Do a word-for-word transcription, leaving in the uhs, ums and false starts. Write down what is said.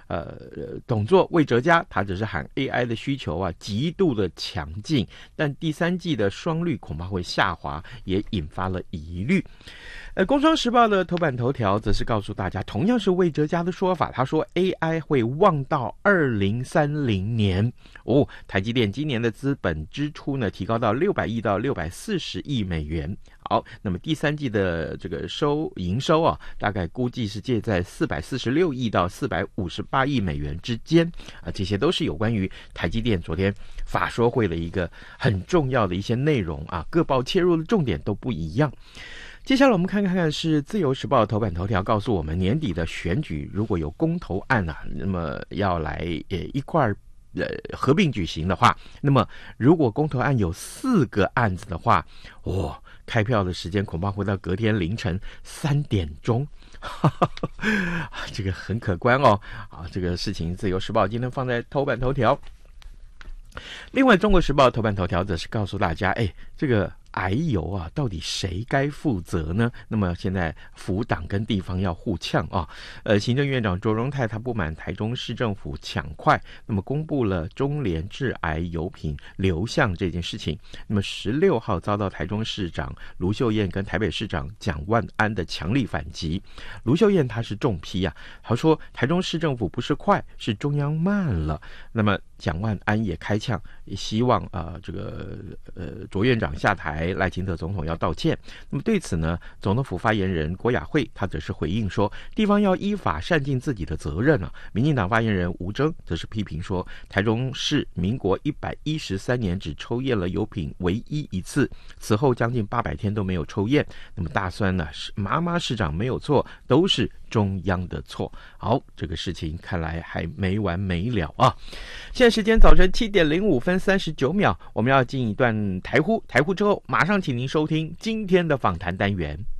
呃，董座魏哲家他只是喊 A I 的需求啊极度的强劲，但第三季的双率恐怕会下滑，也引发了疑虑。呃，工商时报的头版头条则是告诉大家，同样是魏哲家的说法，他说 A I 会旺到二零三零年哦。台积电今年的资本支出呢，提高到六百亿到六百四十亿美元。好，那么第三季的这个收营收啊，大概估计是介在四百四十六亿到四百五十八亿美元之间啊，这些都是有关于台积电昨天法说会的一个很重要的一些内容啊，各报切入的重点都不一样。接下来我们看看看是自由时报的头版头条告诉我们，年底的选举如果有公投案啊，那么要来呃一块儿呃合并举行的话，那么如果公投案有四个案子的话，哇、哦，开票的时间恐怕会到隔天凌晨三点钟。这个很可观哦。啊，这个事情自由时报今天放在头版头条。另外中国时报头版头条则是告诉大家，哎，这个癌油啊，到底谁该负责呢？那么现在府党跟地方要互呛啊。呃，行政院长卓荣泰他不满台中市政府抢快，那么公布了中联致癌油品流向这件事情。那么十六号遭到台中市长卢秀燕跟台北市长蒋万安的强力反击。卢秀燕他是重批啊，他说台中市政府不是快，是中央慢了。那么蒋万安也开呛，也希望啊、呃、这个呃卓院长下台，赖清德总统要道歉。那么对此呢，总统府发言人郭雅慧他则是回应说，地方要依法善尽自己的责任啊。民进党发言人吴征则是批评说，台中市民国一百一十三年只抽验了油品唯一一次，此后将近八百天都没有抽验。那么大酸呢，妈妈市长没有错，都是中央的错。好，这个事情看来还没完没了啊。现在时间早晨七点零五分三十九秒，我们要进一段台呼，台呼之后马上请您收听今天的访谈单元。